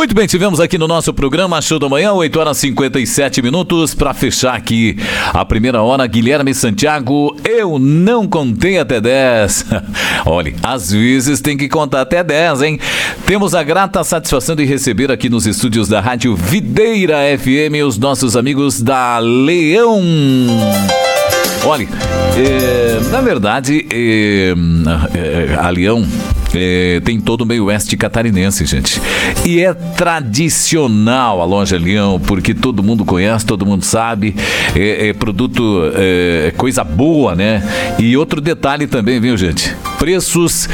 Muito bem, tivemos aqui no nosso programa Show da Manhã, 8 horas e 57 minutos. Para fechar aqui a primeira hora, Guilherme Santiago, eu não contei até 10. Olha, às vezes tem que contar até 10, hein? Temos a grata satisfação de receber aqui nos estúdios da Rádio Videira FM os nossos amigos da Leão. Olha, na verdade, a Leão tem todo o meio oeste catarinense, gente. E é tradicional a loja Leão, porque todo mundo conhece, todo mundo sabe. É produto, coisa boa, né? E outro detalhe também, viu, gente? Preços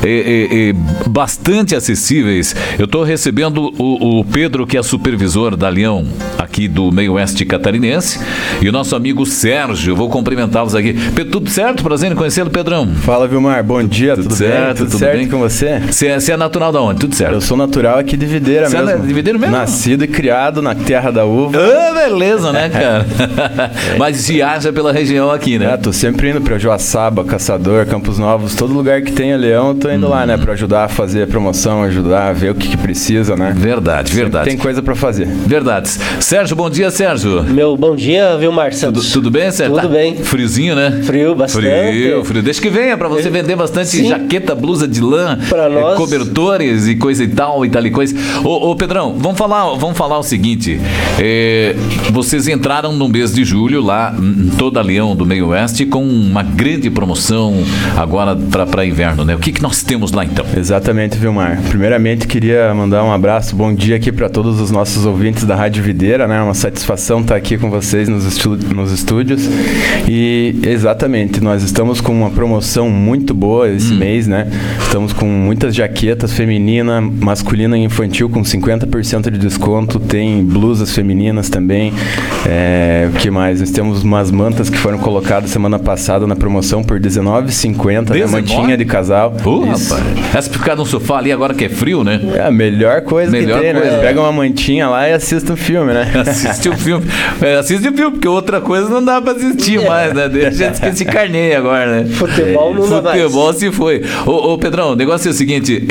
bastante acessíveis. Eu estou recebendo o Pedro, que é supervisor da Leão, aqui do meio oeste catarinense, e o nosso amigo Sérgio. Eu vou cumprimentá-los aqui. Pedro, tudo certo? Prazer em conhecê-lo, Pedrão. Fala, Vilmar. Bom dia, tudo certo? Tudo certo bem com você? Você é natural da onde? Tudo certo? Eu sou natural aqui de Videira mesmo. Você é de Videira mesmo? Nascido e criado na terra da uva. Ah, beleza, né, cara? Mas viaja pela região aqui, né? Tô sempre indo pra Joaçaba, Caçador, Campos Novos, todo lugar que tenha Leão, eu tô indo lá, né? Pra ajudar a fazer a promoção, ajudar a ver o que precisa, né? Verdade, sempre verdade. Tem coisa pra fazer. Verdade. Sérgio, bom dia, Sérgio. Meu bom dia, Vilmar Santos. Tudo bem, Sérgio? Tudo bem. Friozinho, né? Frio, bastante. Frio. Deixa que venha pra você vender bastante Sim. Jaqueta, blusa de lã, pra nós. Cobertores e coisa e tal e coisa. Ô, Pedrão, vamos falar o seguinte. Vocês entraram no mês de julho lá em toda a Leão do Meio Oeste com uma grande promoção agora para inverno, né? O que nós temos lá então? Exatamente, Vilmar. Primeiramente, queria mandar um abraço, bom dia aqui para todos os nossos ouvintes da Rádio Videira, né? Uma satisfação estar aqui com vocês nos estúdios. E exatamente, nós estamos com uma promoção muito boa esse mês, né? Estamos com muitas jaquetas feminina, masculina e infantil com 50% de desconto. Tem blusas femininas também. O que mais? Nós temos umas mantas que foram colocadas semana passada na promoção por R$19,50, né? Mantinha de casal. Rapaz. Essa pra ficar no sofá ali agora que é frio, né? É a melhor coisa que tem, né? Pega uma mantinha lá e assiste um filme, né? Assiste o filme. Assiste o filme, porque outra coisa não dá pra assistir mais, né? Deixa que se carneia agora, né? Futebol não dá mais. Futebol se foi. Ô, Pedrão, o negócio é o seguinte,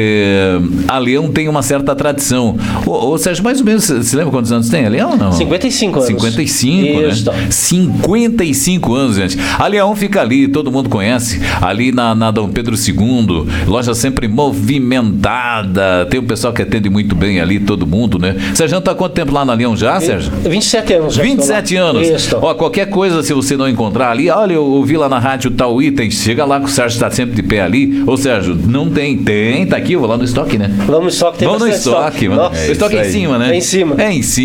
a Leão tem uma certa tradição. Ô, Sérgio, mais ou menos, você lembra quantos anos tem a Leão ou não? 55 anos. 55, Isso. né? 55 anos, gente. A Leão fica ali, todo mundo conhece, ali na Dom Pedro II, loja sempre movimentada, tem o pessoal que atende muito bem ali, todo mundo, né? Sérgio, tá há quanto tempo lá na Leão já, Sérgio? 27 anos. 27 anos. Isso. Ó, qualquer coisa, se você não encontrar ali, olha, eu ouvi lá na rádio tal item, chega lá que o Sérgio está sempre de pé ali. Ô, Sérgio, não tem, tá aqui, eu vou lá no estoque, né? Vamos no estoque, tem Vamos no bastante estoque, mano. O estoque é em cima, né? É em cima. É em cima.